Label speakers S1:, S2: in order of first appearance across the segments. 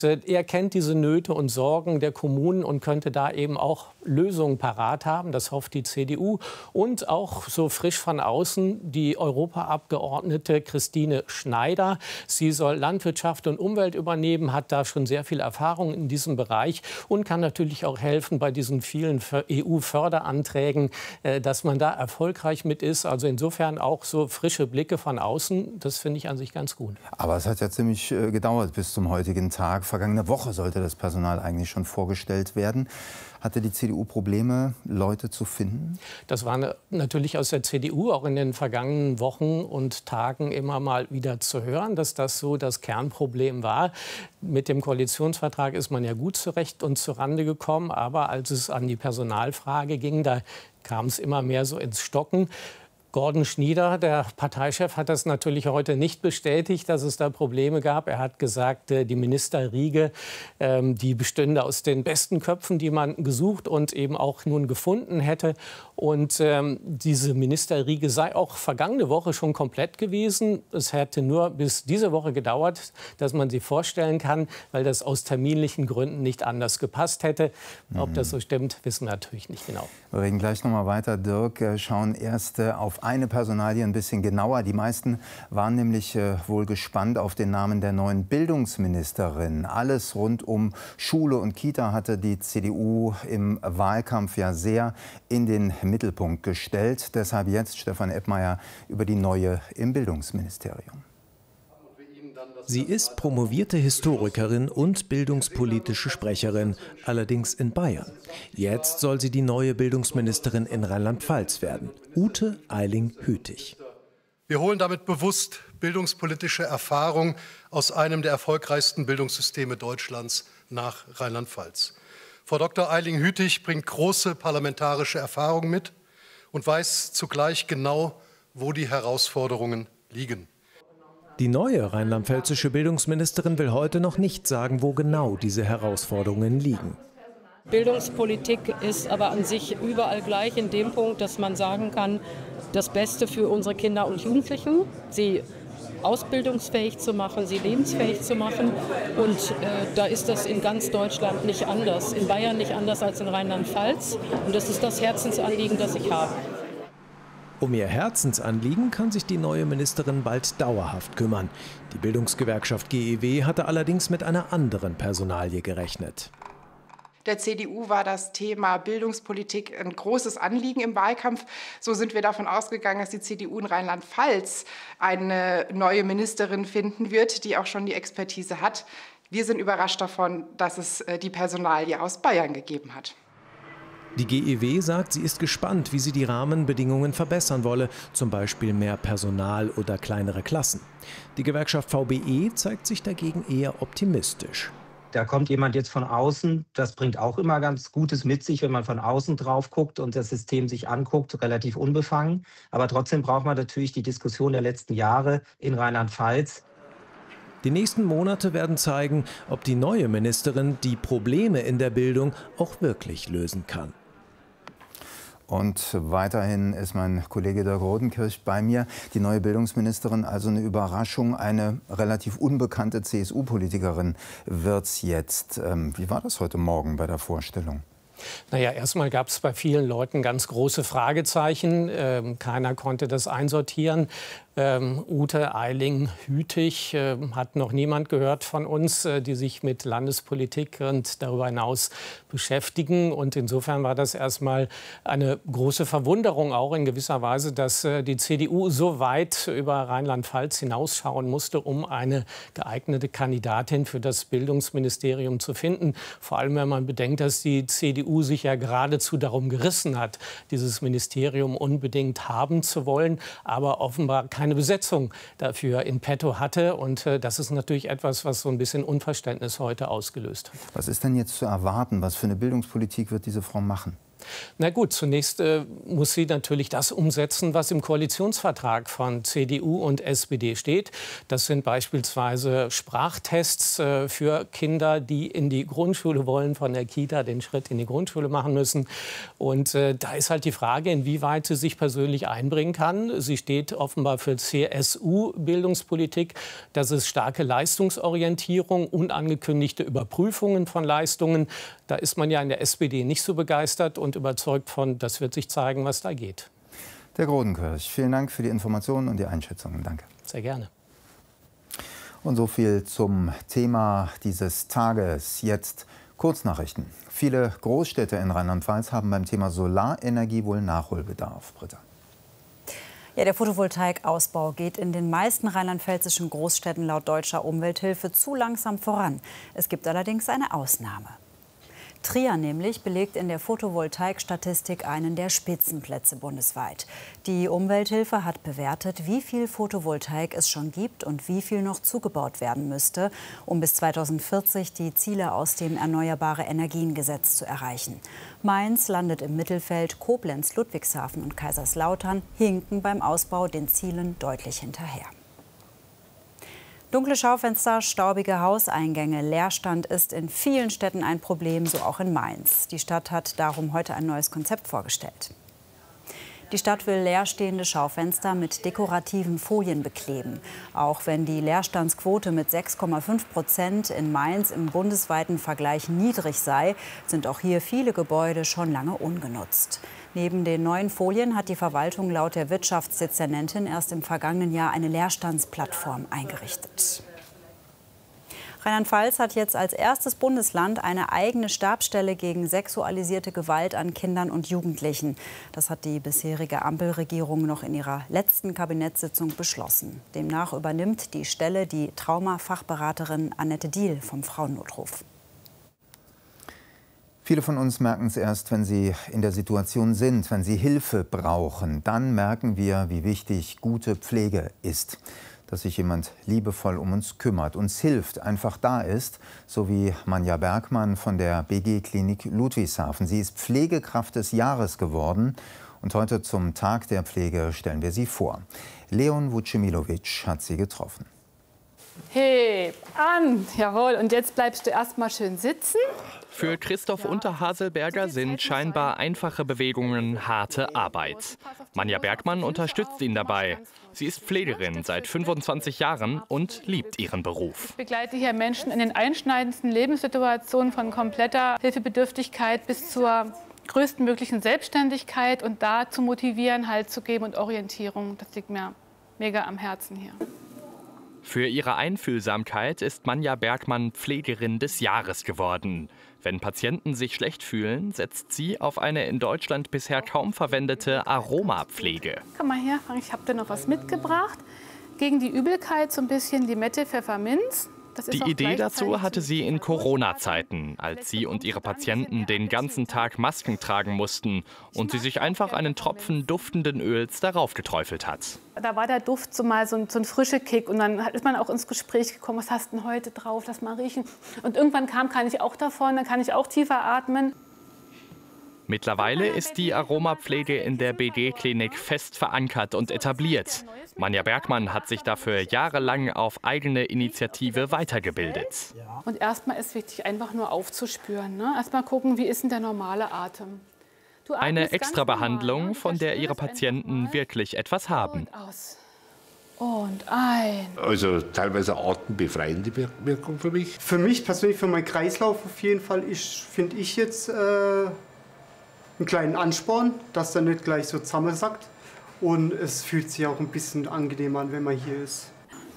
S1: Er kennt diese Nöte und Sorgen der Kommunen und könnte da eben auch Lösungen parat haben. Das hofft die CDU. Und auch so frisch von außen die Europaabgeordnete Christine Schneider. Sie soll Landwirtschaft und Umwelt übernehmen, hat da schon sehr viel Erfahrung in diesem Bereich und kann natürlich auch helfen bei diesen vielen EU-Förderanträgen, dass man da erfolgreich mit ist. Also insofern auch so frische Blicke von außen. Das finde ich an sich ganz gut.
S2: Aber es hat ja ziemlich gedauert bis zum heutigen Tag. Vergangene Woche sollte das Personal eigentlich schon vorgestellt werden. Hatte die CDU Probleme, Leute zu finden? Das
S1: war natürlich aus der CDU auch in den vergangenen Wochen und Tagen immer mal wieder zu hören, dass das so das Kernproblem war. Mit dem Koalitionsvertrag ist man ja gut zurecht und zurande gekommen. Aber als es an die Personalfrage ging, da kam es immer mehr so ins Stocken. Gordon Schnieder, der Parteichef, hat das natürlich heute nicht bestätigt, dass es da Probleme gab. Er hat gesagt, die Ministerriege, die bestünde aus den besten Köpfen, die man gesucht und eben auch nun gefunden hätte. Und diese Ministerriege sei auch vergangene Woche schon komplett gewesen. Es hätte nur bis diese Woche gedauert, dass man sie vorstellen kann, weil das aus terminlichen Gründen nicht anders gepasst hätte. Ob das so stimmt, wissen wir natürlich nicht genau.
S2: Wir reden gleich noch mal weiter, Dirk. Schauen erst auf eine Personalie ein bisschen genauer. Die meisten waren nämlich wohl gespannt auf den Namen der neuen Bildungsministerin. Alles rund um Schule und Kita hatte die CDU im Wahlkampf ja sehr in den Mittelpunkt gestellt. Deshalb jetzt Stefan Eppmeier über die neue im Bildungsministerium.
S3: Sie ist promovierte Historikerin und bildungspolitische Sprecherin, allerdings in Bayern. Jetzt soll sie die neue Bildungsministerin in Rheinland-Pfalz werden, Ute Eiling-Hütig.
S4: Wir holen damit bewusst bildungspolitische Erfahrung aus einem der erfolgreichsten Bildungssysteme Deutschlands nach Rheinland-Pfalz. Frau Dr. Eiling-Hütig bringt große parlamentarische Erfahrung mit und weiß zugleich genau, wo die Herausforderungen liegen.
S3: Die neue rheinland-pfälzische Bildungsministerin will heute noch nicht sagen, wo genau diese Herausforderungen liegen.
S5: Bildungspolitik ist aber an sich überall gleich in dem Punkt, dass man sagen kann, das Beste für unsere Kinder und Jugendlichen, sie ausbildungsfähig zu machen, sie lebensfähig zu machen. Und da ist das in ganz Deutschland nicht anders, in Bayern nicht anders als in Rheinland-Pfalz. Und das ist das Herzensanliegen, das ich habe.
S3: Um ihr Herzensanliegen kann sich die neue Ministerin bald dauerhaft kümmern. Die Bildungsgewerkschaft GEW hatte allerdings mit einer anderen Personalie gerechnet.
S6: Der CDU war das Thema Bildungspolitik ein großes Anliegen im Wahlkampf. So sind wir davon ausgegangen, dass die CDU in Rheinland-Pfalz eine neue Ministerin finden wird, die auch schon die Expertise hat. Wir sind überrascht davon, dass es die Personalie aus Bayern gegeben hat.
S3: Die GEW sagt, sie ist gespannt, wie sie die Rahmenbedingungen verbessern wolle, zum Beispiel mehr Personal oder kleinere Klassen. Die Gewerkschaft VBE zeigt sich dagegen eher optimistisch.
S7: Da kommt jemand jetzt von außen, das bringt auch immer ganz Gutes mit sich, wenn man von außen drauf guckt und das System sich anguckt, relativ unbefangen. Aber trotzdem braucht man natürlich die Diskussion der letzten Jahre in Rheinland-Pfalz.
S3: Die nächsten Monate werden zeigen, ob die neue Ministerin die Probleme in der Bildung auch wirklich lösen kann.
S2: Und weiterhin ist mein Kollege Dirk Rodenkirch bei mir. Die neue Bildungsministerin, also eine Überraschung, eine relativ unbekannte CSU-Politikerin wird's jetzt. Wie war das heute Morgen bei der Vorstellung?
S1: Naja, erstmal gab es bei vielen Leuten ganz große Fragezeichen. Keiner konnte das einsortieren. Ute Eiling-Hütig hat noch niemand gehört von uns, die sich mit Landespolitik und darüber hinaus beschäftigen. Und insofern war das erstmal eine große Verwunderung auch in gewisser Weise, dass die CDU so weit über Rheinland-Pfalz hinausschauen musste, um eine geeignete Kandidatin für das Bildungsministerium zu finden. Vor allem, wenn man bedenkt, dass die CDU sich ja geradezu darum gerissen hat, dieses Ministerium unbedingt haben zu wollen, aber offenbar keine Besetzung dafür in petto hatte. Und das ist natürlich etwas, was so ein bisschen Unverständnis heute ausgelöst hat.
S2: Was ist denn jetzt zu erwarten? Was für eine Bildungspolitik wird diese Frau machen?
S1: Na gut, zunächst muss sie natürlich das umsetzen, was im Koalitionsvertrag von CDU und SPD steht. Das sind beispielsweise Sprachtests für Kinder, die in die Grundschule wollen, von der Kita den Schritt in die Grundschule machen müssen. Und da ist halt die Frage, inwieweit sie sich persönlich einbringen kann. Sie steht offenbar für CSU-Bildungspolitik. Das ist starke Leistungsorientierung, unangekündigte Überprüfungen von Leistungen. Da ist man ja in der SPD nicht so begeistert und überzeugt von, das wird sich zeigen, was da geht.
S2: Der Grodenkirch, vielen Dank für die Informationen und die Einschätzungen. Danke.
S1: Sehr gerne.
S2: Und so viel zum Thema dieses Tages. Jetzt Kurznachrichten. Viele Großstädte in Rheinland-Pfalz haben beim Thema Solarenergie wohl Nachholbedarf. Britta.
S8: Ja, der Photovoltaikausbau geht in den meisten rheinland-pfälzischen Großstädten laut deutscher Umwelthilfe zu langsam voran. Es gibt allerdings eine Ausnahme. Trier nämlich belegt in der Photovoltaikstatistik einen der Spitzenplätze bundesweit. Die Umwelthilfe hat bewertet, wie viel Photovoltaik es schon gibt und wie viel noch zugebaut werden müsste, um bis 2040 die Ziele aus dem Erneuerbare-Energien-Gesetz zu erreichen. Mainz landet im Mittelfeld, Koblenz, Ludwigshafen und Kaiserslautern hinken beim Ausbau den Zielen deutlich hinterher. Dunkle Schaufenster, staubige Hauseingänge, Leerstand ist in vielen Städten ein Problem, so auch in Mainz. Die Stadt hat darum heute ein neues Konzept vorgestellt. Die Stadt will leerstehende Schaufenster mit dekorativen Folien bekleben. Auch wenn die Leerstandsquote mit 6,5% in Mainz im bundesweiten Vergleich niedrig sei, sind auch hier viele Gebäude schon lange ungenutzt. Neben den neuen Folien hat die Verwaltung laut der Wirtschaftsdezernentin erst im vergangenen Jahr eine Leerstandsplattform eingerichtet. Rheinland-Pfalz hat jetzt als erstes Bundesland eine eigene Stabsstelle gegen sexualisierte Gewalt an Kindern und Jugendlichen. Das hat die bisherige Ampelregierung noch in ihrer letzten Kabinettssitzung beschlossen. Demnach übernimmt die Stelle die Traumafachberaterin Annette Diehl vom Frauennotruf.
S2: Viele von uns merken es erst, wenn sie in der Situation sind, wenn sie Hilfe brauchen. Dann merken wir, wie wichtig gute Pflege ist. Dass sich jemand liebevoll um uns kümmert, uns hilft, einfach da ist, so wie Manja Bergmann von der BG-Klinik Ludwigshafen. Sie ist Pflegekraft des Jahres geworden und heute zum Tag der Pflege stellen wir sie vor. Leon Vucemilovic hat sie getroffen.
S9: Heb an, jawohl, und jetzt bleibst du erst mal schön sitzen.
S10: Für Christoph Unterhaselberger sind scheinbar einfache Bewegungen harte Arbeit. Manja Bergmann unterstützt ihn dabei. Sie ist Pflegerin seit 25 Jahren und liebt ihren Beruf.
S9: Ich begleite hier Menschen in den einschneidendsten Lebenssituationen von kompletter Hilfebedürftigkeit bis zur größtmöglichen Selbstständigkeit und da zu motivieren, Halt zu geben und Orientierung. Das liegt mir mega am Herzen hier.
S10: Für ihre Einfühlsamkeit ist Manja Bergmann Pflegerin des Jahres geworden. Wenn Patienten sich schlecht fühlen, setzt sie auf eine in Deutschland bisher kaum verwendete Aromapflege.
S9: Komm mal her, ich habe dir noch was mitgebracht. Gegen die Übelkeit so ein bisschen Limette, Pfefferminz.
S10: Die Idee dazu hatte sie in Corona-Zeiten, als sie und ihre Patienten den ganzen Tag Masken tragen mussten und sie sich einfach einen Tropfen duftenden Öls darauf geträufelt hat.
S9: Da war der Duft so mal so ein frischer Kick und dann ist man auch ins Gespräch gekommen, was hast du denn heute drauf, lass mal riechen. Und irgendwann kann ich auch davon, dann kann ich auch tiefer atmen.
S10: Mittlerweile ist die Aromapflege in der BG-Klinik fest verankert und etabliert. Manja Bergmann hat sich dafür jahrelang auf eigene Initiative weitergebildet.
S9: Und erstmal ist wichtig, einfach nur aufzuspüren. Ne? Erstmal gucken, wie ist denn der normale Atem.
S10: Eine Extrabehandlung, von der ihre Patienten wirklich etwas haben.
S9: Und aus. Und ein.
S11: Also teilweise atembefreiende Wirkung für mich.
S12: Für mich persönlich, für meinen Kreislauf auf jeden Fall, finde ich jetzt einen kleinen Ansporn, dass der nicht gleich so zusammensackt. Und es fühlt sich auch ein bisschen angenehmer an, wenn man hier ist.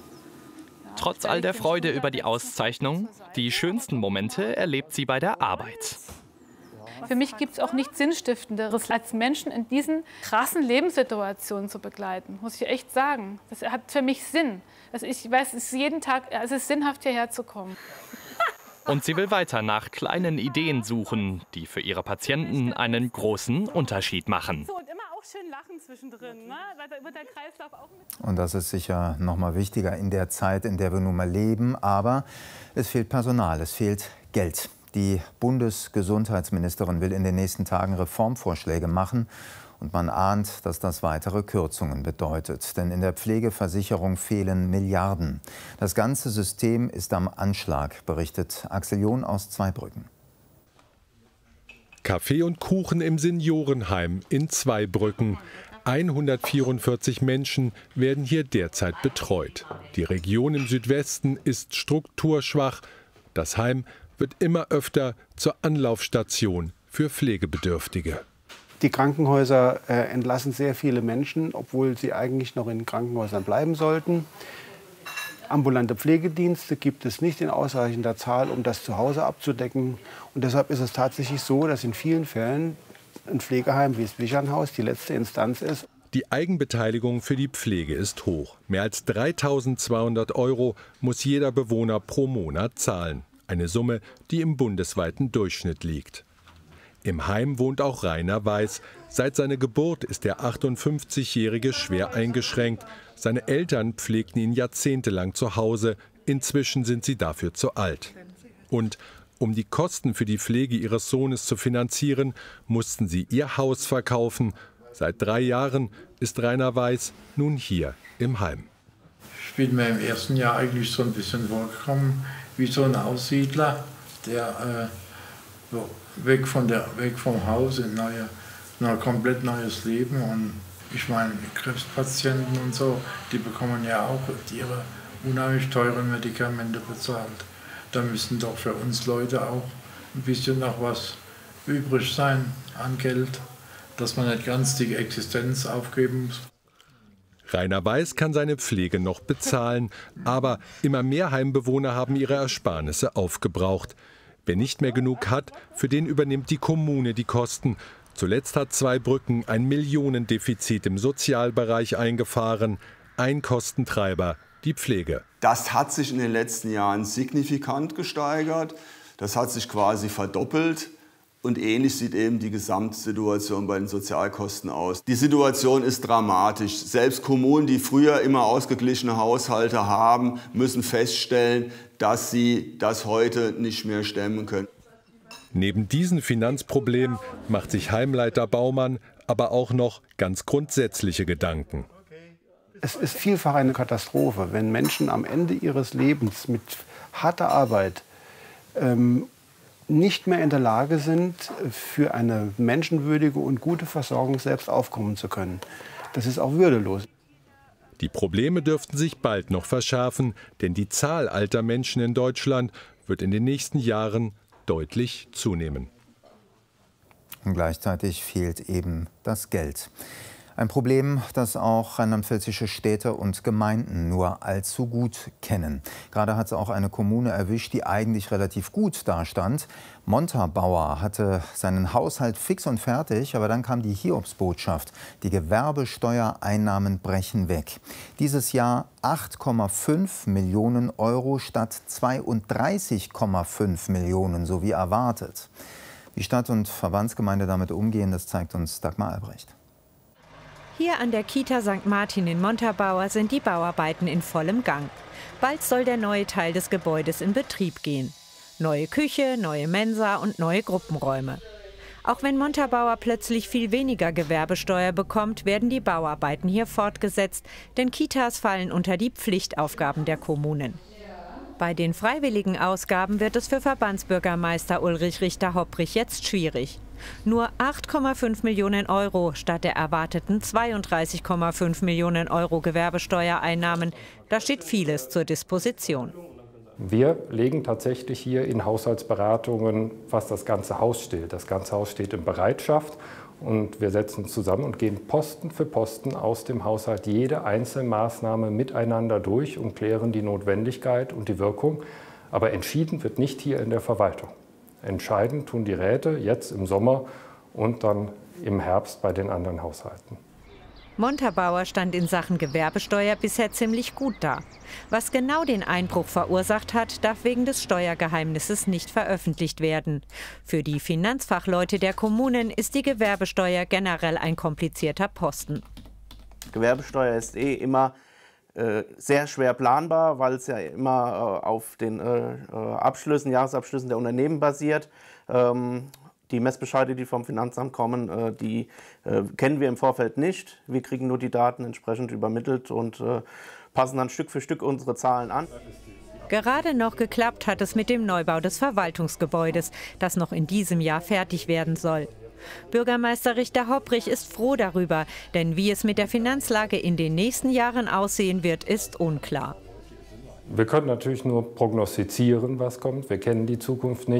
S10: Trotz all der Freude über die Auszeichnung, die schönsten Momente erlebt sie bei der Arbeit.
S9: Für mich gibt es auch nichts Sinnstiftenderes, als Menschen in diesen krassen Lebenssituationen zu begleiten, muss ich echt sagen. Das hat für mich Sinn. Also ich weiß, es ist jeden Tag, es ist sinnhaft, hierher zu kommen.
S10: Und sie will weiter nach kleinen Ideen suchen, die für ihre Patienten einen großen Unterschied machen.
S9: So, und immer auch schön lachen zwischendrin, ne? Weil da wird der Kreislauf auch mit.
S2: Und das ist sicher noch mal wichtiger in der Zeit, in der wir nun mal leben. Aber es fehlt Personal, es fehlt Geld. Die Bundesgesundheitsministerin will in den nächsten Tagen Reformvorschläge machen. Und man ahnt, dass das weitere Kürzungen bedeutet. Denn in der Pflegeversicherung fehlen Milliarden. Das ganze System ist am Anschlag, berichtet Axel John aus Zweibrücken.
S13: Kaffee und Kuchen im Seniorenheim in Zweibrücken. 144 Menschen werden hier derzeit betreut. Die Region im Südwesten ist strukturschwach. Das Heim wird immer öfter zur Anlaufstation für Pflegebedürftige.
S14: Die Krankenhäuser entlassen sehr viele Menschen, obwohl sie eigentlich noch in Krankenhäusern bleiben sollten. Ambulante Pflegedienste gibt es nicht in ausreichender Zahl, um das zu Hause abzudecken. Und deshalb ist es tatsächlich so, dass in vielen Fällen ein Pflegeheim wie das Wichernhaus die letzte Instanz ist.
S13: Die Eigenbeteiligung für die Pflege ist hoch. Mehr als 3.200 € muss jeder Bewohner pro Monat zahlen. Eine Summe, die im bundesweiten Durchschnitt liegt. Im Heim wohnt auch Rainer Weiß. Seit seiner Geburt ist der 58-Jährige schwer eingeschränkt. Seine Eltern pflegten ihn jahrzehntelang zu Hause. Inzwischen sind sie dafür zu alt. Und um die Kosten für die Pflege ihres Sohnes zu finanzieren, mussten sie ihr Haus verkaufen. Seit 3 Jahren ist Rainer Weiß nun hier im Heim.
S15: Ich bin mir im ersten Jahr eigentlich so ein bisschen vorgekommen wie so ein Aussiedler, der weg vom Haus in ein komplett neues Leben. Und ich meine, Krebspatienten und so, die bekommen ja auch ihre unheimlich teuren Medikamente bezahlt. Da müssen doch für uns Leute auch ein bisschen noch was übrig sein an Geld, dass man nicht ganz die Existenz aufgeben muss.
S13: Rainer Weiß kann seine Pflege noch bezahlen, aber immer mehr Heimbewohner haben ihre Ersparnisse aufgebraucht. Wer nicht mehr genug hat, für den übernimmt die Kommune die Kosten. Zuletzt hat Zweibrücken ein Millionendefizit im Sozialbereich eingefahren. Ein Kostentreiber, die Pflege.
S16: Das hat sich in den letzten Jahren signifikant gesteigert. Das hat sich quasi verdoppelt. Und ähnlich sieht eben die Gesamtsituation bei den Sozialkosten aus. Die Situation ist dramatisch. Selbst Kommunen, die früher immer ausgeglichene Haushalte haben, müssen feststellen, dass sie das heute nicht mehr stemmen können.
S13: Neben diesen Finanzproblemen macht sich Heimleiter Baumann aber auch noch ganz grundsätzliche Gedanken.
S14: Es ist vielfach eine Katastrophe, wenn Menschen am Ende ihres Lebens mit harter Arbeit nicht mehr in der Lage sind, für eine menschenwürdige und gute Versorgung selbst aufkommen zu können. Das ist auch würdelos.
S13: Die Probleme dürften sich bald noch verschärfen, denn die Zahl alter Menschen in Deutschland wird in den nächsten Jahren deutlich zunehmen.
S2: Und gleichzeitig fehlt eben das Geld. Ein Problem, das auch rheinland-pfälzische Städte und Gemeinden nur allzu gut kennen. Gerade hat es auch eine Kommune erwischt, die eigentlich relativ gut dastand. Montabaur hatte seinen Haushalt fix und fertig, aber dann kam die Hiobsbotschaft. Die Gewerbesteuereinnahmen brechen weg. Dieses Jahr 8,5 Millionen € statt 32,5 Millionen, so wie erwartet. Wie Stadt- und Verbandsgemeinde damit umgehen, das zeigt uns Dagmar Albrecht.
S17: Hier an der Kita St. Martin in Montabaur sind die Bauarbeiten in vollem Gang. Bald soll der neue Teil des Gebäudes in Betrieb gehen. Neue Küche, neue Mensa und neue Gruppenräume. Auch wenn Montabaur plötzlich viel weniger Gewerbesteuer bekommt, werden die Bauarbeiten hier fortgesetzt, denn Kitas fallen unter die Pflichtaufgaben der Kommunen. Bei den freiwilligen Ausgaben wird es für Verbandsbürgermeister Ulrich Richter-Hopprich jetzt schwierig. Nur 8,5 Millionen € statt der erwarteten 32,5 Millionen € Gewerbesteuereinnahmen. Da steht vieles zur Disposition.
S18: Wir legen tatsächlich hier in Haushaltsberatungen fast das ganze Haus still. Das ganze Haus steht in Bereitschaft und wir setzen zusammen und gehen Posten für Posten aus dem Haushalt jede einzelne Maßnahme miteinander durch und klären die Notwendigkeit und die Wirkung. Aber entschieden wird nicht hier in der Verwaltung. Entscheiden tun die Räte jetzt im Sommer und dann im Herbst bei den anderen Haushalten.
S17: Montabaur stand in Sachen Gewerbesteuer bisher ziemlich gut da. Was genau den Einbruch verursacht hat, darf wegen des Steuergeheimnisses nicht veröffentlicht werden. Für die Finanzfachleute der Kommunen ist die Gewerbesteuer generell ein komplizierter Posten.
S19: Gewerbesteuer ist immer sehr schwer planbar, weil es ja immer auf den Jahresabschlüssen der Unternehmen basiert. Die Messbescheide, die vom Finanzamt kommen, die kennen wir im Vorfeld nicht. Wir kriegen nur die Daten entsprechend übermittelt und passen dann Stück für Stück unsere Zahlen an.
S17: Gerade noch geklappt hat es mit dem Neubau des Verwaltungsgebäudes, das noch in diesem Jahr fertig werden soll. Bürgermeister Richter Hopprich ist froh darüber, denn wie es mit der Finanzlage in den nächsten Jahren aussehen wird, ist unklar.
S18: Wir können natürlich nur prognostizieren, was kommt. Wir kennen die Zukunft nicht.